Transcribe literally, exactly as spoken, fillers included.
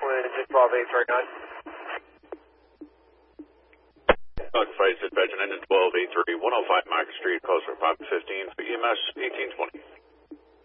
Wind twelve eight three nine. Dog five, dispatch engine twelve eight three, one oh five Market Street, call for five fifteen for E M S eighteen twenty.